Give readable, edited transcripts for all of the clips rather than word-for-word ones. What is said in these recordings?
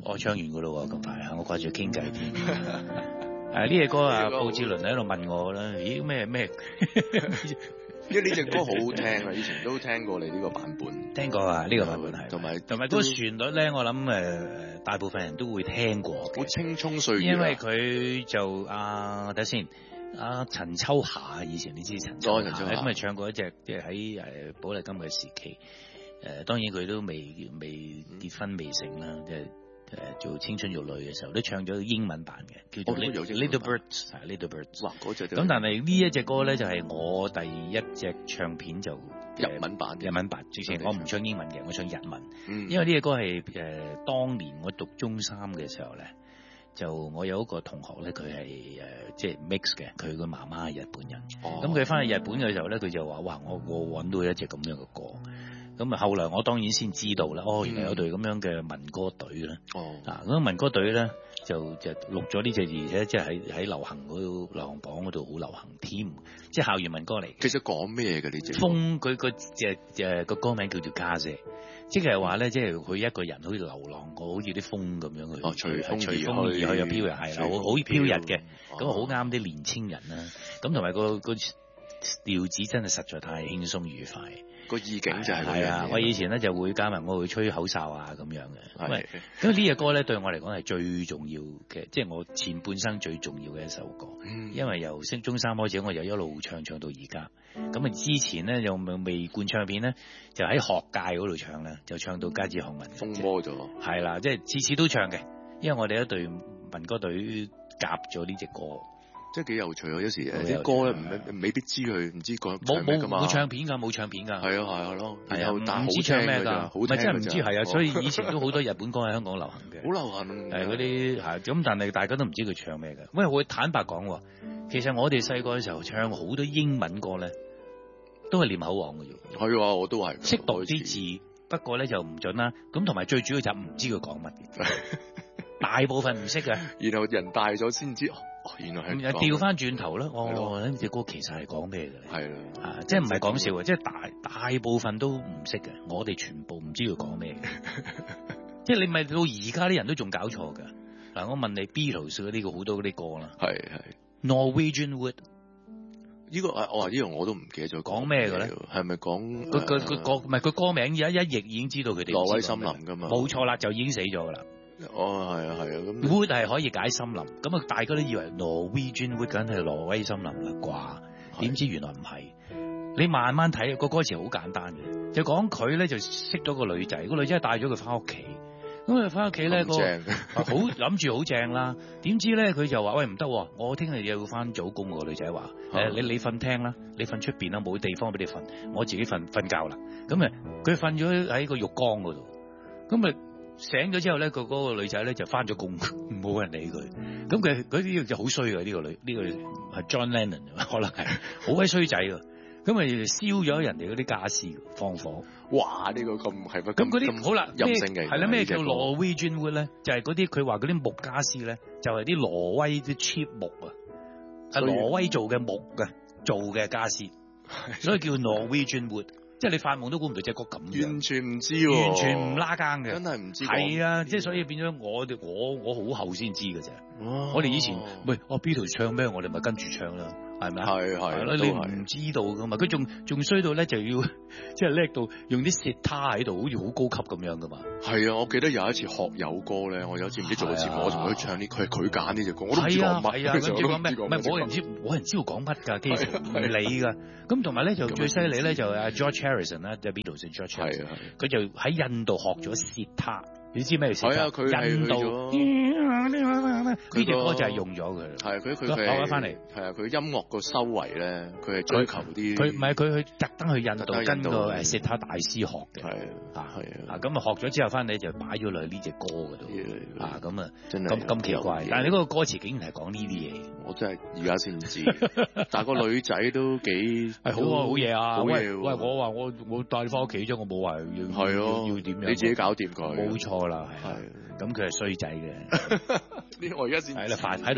我唱完噶咯喎，咁快我掛住傾偈添。呢隻歌啊，布志倫喺度問我啦，咦咩？ 因為呢隻歌好好聽啊，以前都聽過你呢個版本。 聽過啊，呢個版本係。同埋嗰個旋律咧，我諗大部分人都會聽過。 好青葱歲月。 因為佢就睇先。陳秋霞以前你知陳秋霞咁唱過一隻，即係喺寶麗金嘅時期。當然佢都未結婚未成啦，即係做青春玉女嘅時候都唱咗英文版嘅，叫做 Little Birds。Little Birds。哇，嗰隻。咁但係呢一隻歌咧就係我第一隻唱片就日文版。 直情我唔唱英文嘅，我唱日文。因為呢隻歌係當年我讀中三嘅時候咧。就我有一個同學咧，佢係即係 mix 嘅，佢個媽媽係日本人。咁佢翻去日本嘅時候咧，佢就話：哇！我揾到一隻咁樣嘅歌。咁啊，後來我當然先知道啦。原來有隊咁樣嘅民歌隊咧。咁民歌隊咧就錄咗呢隻，而且即係喺流行榜嗰度好流行添，即係校園民歌嚟。 其實講咩嘅呢隻？ 風佢個歌名叫做家姐。即係話咧，即係佢一個人好似流浪過，好似啲風咁樣去。隨風而去又飄逸，係啦，好飄逸嘅。咁好啱啲年青人啦。咁同埋個調子真係實在太輕鬆愉快。 個意境就係係啊！我以前咧就會加埋我會吹口哨啊咁樣嘅。咁呢隻歌咧對我嚟講係最重要嘅，即係我前半生最重要嘅一首歌。因為由升中三開始，我就一路唱到而家。咁啊之前咧又未灌唱片咧，就喺學界嗰度唱咧，就唱到街知巷聞風魔咗。 係啦，即係次次都唱嘅，因為我哋一隊民歌隊夾咗呢隻歌。 即係幾有趣啊！有時啲歌咧未必知佢唔知講冇唱片㗎，冇唱片㗎。 係啊係咯， 係啊， 但唔知唱咩㗎， 好聽真係唔知係啊。所以以前都好多日本歌喺香港流行嘅， 好流行。 嗰啲係咁，但係大家都唔知佢唱咩㗎。喂，我坦白講，其實我哋細個嘅時候唱好多英文歌咧，都係念口簧嘅啫。 係啊，我都係識讀啲字，不過咧就唔準啦。咁同埋最主要就唔知佢講乜嘅，大部分唔識嘅。 然後人大咗先知。原來係調翻轉頭啦，呢隻歌其實係講咩嘅？ 係啦， 即係唔係講笑嘅，即係大部分都唔識嘅，我哋全部唔知佢講咩嘅。即係你咪到而家啲人都仲搞錯㗎。嗱，我問你 Beatles 嗰啲好多嗰啲歌啦， 係 Norwegian Wood 呢個呢個我都唔記得咗講咩嘅咧？ 係咪講佢歌名一譯已經知道佢哋挪威森林㗎嘛？ 冇錯啦，就已經死咗㗎啦。 係啊咁 Wood 係可以解森林，咁啊大家都以為 Norwegian Wood 梗係挪威森林啦啩？點知原來唔係。你慢慢睇個歌詞好簡單嘅，就講佢咧就識咗個女仔，個女仔帶咗佢翻屋企，咁佢翻屋企咧好諗住好正啦。點知咧佢就話：喂，唔得，我聽日要翻早工。個女仔話：你瞓廳啦，你瞓出邊啦，冇地方俾你瞓，我自己瞓覺啦。咁啊佢瞓咗喺個浴缸嗰度，咁啊。醒咗之後咧，嗰個女仔咧就翻咗工，冇人理佢。咁佢嗰啲就好衰嘅呢個女，呢個係 John Lennon 可能係好鬼衰仔㗎。咁咪燒咗人哋嗰啲家私，放火。 哇！呢個咁係乜？ 咁嗰啲好啦， 任性嘅係啦，咩叫Norwegian Wood咧？就係嗰啲佢話嗰啲木家私咧，就係啲挪威啲 cheap 木啊，係挪威做嘅木嘅做嘅家私，所以叫 Norwegian Wood。即係你發夢都估唔到隻歌咁樣， 完全唔知喎， 完全唔拉更嘅， 真係唔知。 係啊，即係所以變咗我好後先知嘅啫。我哋以前喂Beatles唱咩，我哋咪跟住唱啦，係咪啊？係啦，你唔知道噶嘛？佢仲衰到咧，就要即係叻到用啲舌他喺度，好似好高級咁樣噶嘛。 係啊，我記得有一次學友歌咧，我有一次唔知做個節目，我同佢唱佢係佢揀呢隻歌，我都唔知講乜。係啊，佢講咩？唔係冇人知道講乜㗎，幾乎唔理㗎。咁同埋咧就最犀利咧就阿 George Harrison 啦，即係 Beatles George Harrison，佢就喺印度學咗舌他。你知咩事？ 係啊，佢印度呢隻歌就係用咗佢。 係佢攞翻嚟。 係啊，佢音樂個修為咧，佢係追求啲。佢唔係佢去特登去印度跟個舌他大師學嘅。係啊，咁啊學咗之後翻嚟就擺咗落去呢隻歌嗰度。咁啊，咁奇怪。但係你嗰個歌詞竟然係講呢啲嘢， 我真係而家先知。但係個女仔都幾係好嘢啊！喂， 我話我帶你翻屋企啫，我冇話要點樣， 你自己搞掂佢。 冇錯啦，係咁佢係衰仔嘅。 呢我而家先喺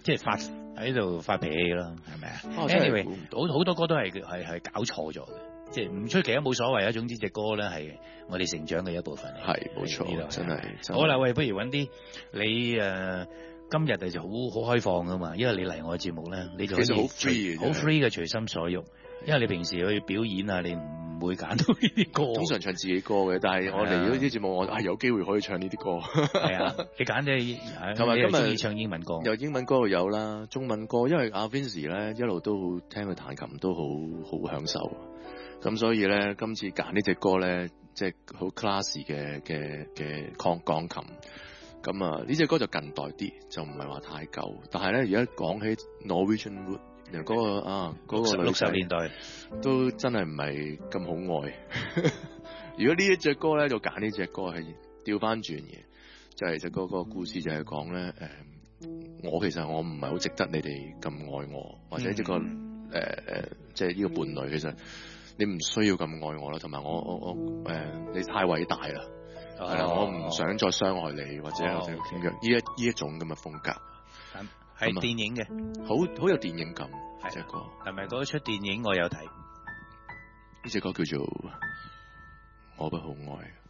度發脾氣咯，係咪啊？Anyway，好多歌都係搞錯咗嘅， 即係唔出奇都冇所謂啊。總之隻歌咧係我哋成長嘅一部分嚟。 係冇錯，真係。 好啦，喂，不如揾啲你今日就好開放噶嘛，因為你嚟我嘅節目咧，你就其實好 free 嘅， 好 free 嘅，隨心所欲。因為你平時去表演啊，你唔會揀到呢啲歌。 通常唱自己歌嘅，但係我嚟呢啲節目，我有機會可以唱呢啲歌。 係啊，你揀啲同埋今日唱英文歌， 有英文歌又有啦，中文歌，因為阿 Vincy 咧一路都好聽佢彈琴，都好享受。咁所以咧，今次揀呢隻歌咧，即係好 classy 嘅鋼琴。咁啊，呢隻歌就近代啲，就唔係話太舊。但係咧，而家講起 Norwegian Wood，嗰個 60年代都真係唔係咁好愛。如果呢一隻歌咧，就揀呢隻歌係調翻轉嘅，就係就嗰個故事就係講咧，我其實我唔係好值得你哋咁愛我，或者呢個即係呢個伴侶，其實你唔需要咁愛我啦，同埋我你太偉大啦。係啦，我唔想再傷害你，或者咁樣呢一種咁嘅風格， 係電影嘅， 好有電影感。呢隻歌係咪嗰出電影我有睇？ 呢隻歌叫做《我不好愛》。